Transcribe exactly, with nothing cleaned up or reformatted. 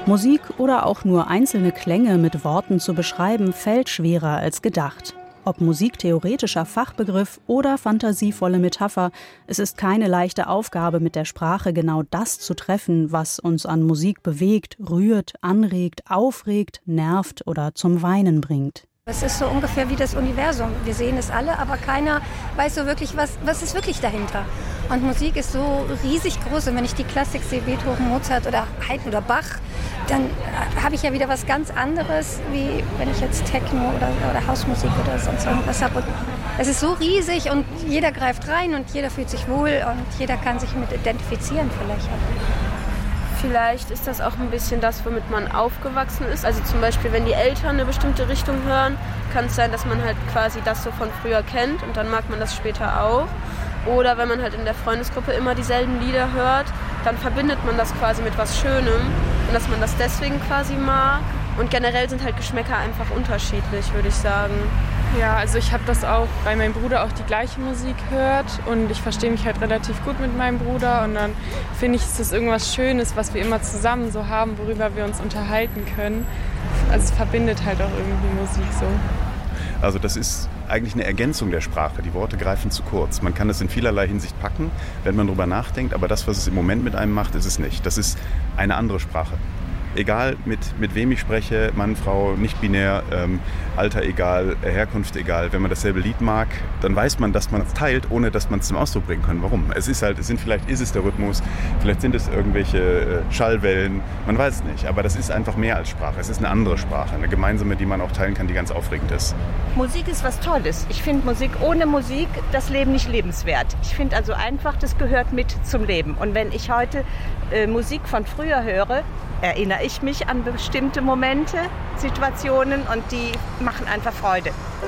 Musik oder auch nur einzelne Klänge mit Worten zu beschreiben, fällt schwerer als gedacht. Ob musiktheoretischer Fachbegriff oder fantasievolle Metapher, es ist keine leichte Aufgabe, mit der Sprache genau das zu treffen, was uns an Musik bewegt, rührt, anregt, aufregt, nervt oder zum Weinen bringt. Es ist so ungefähr wie das Universum. Wir sehen es alle, aber keiner weiß so wirklich, was, was ist wirklich dahinter. Und Musik ist so riesig groß. Und wenn ich die Klassik sehe, Beethoven, Mozart oder Haydn oder Bach, dann habe ich ja wieder was ganz anderes, wie wenn ich jetzt Techno oder, oder Hausmusik oder sonst irgendwas habe. Und es ist so riesig und jeder greift rein und jeder fühlt sich wohl und jeder kann sich mit identifizieren vielleicht auch. Vielleicht ist das auch ein bisschen das, womit man aufgewachsen ist. Also zum Beispiel, wenn die Eltern eine bestimmte Richtung hören, kann es sein, dass man halt quasi das so von früher kennt und dann mag man das später auch. Oder wenn man halt in der Freundesgruppe immer dieselben Lieder hört, dann verbindet man das quasi mit was Schönem und dass man das deswegen quasi mag. Und generell sind halt Geschmäcker einfach unterschiedlich, würde ich sagen. Ja, also ich habe das auch, weil mein Bruder auch die gleiche Musik hört und ich verstehe mich halt relativ gut mit meinem Bruder und dann finde ich, ist das irgendwas Schönes, was wir immer zusammen so haben, worüber wir uns unterhalten können. Also es verbindet halt auch irgendwie Musik so. Also das ist eigentlich eine Ergänzung der Sprache. Die Worte greifen zu kurz. Man kann es in vielerlei Hinsicht packen, wenn man drüber nachdenkt, aber das, was es im Moment mit einem macht, ist es nicht. Das ist eine andere Sprache. Egal mit, mit wem ich spreche, Mann, Frau, nicht binär, ähm, Alter egal, Herkunft egal. Wenn man dasselbe Lied mag, dann weiß man, dass man es teilt, ohne dass man es zum Ausdruck bringen kann. Warum? Es ist halt, es sind, vielleicht ist es der Rhythmus, vielleicht sind es irgendwelche äh, Schallwellen, man weiß es nicht. Aber das ist einfach mehr als Sprache. Es ist eine andere Sprache, eine gemeinsame, die man auch teilen kann, die ganz aufregend ist. Musik ist was Tolles. Ich finde Musik, ohne Musik das Leben nicht lebenswert. Ich finde also einfach, das gehört mit zum Leben. Und wenn ich heute äh, Musik von früher höre, erinnere ich mich an bestimmte Momente, Situationen und die machen einfach Freude.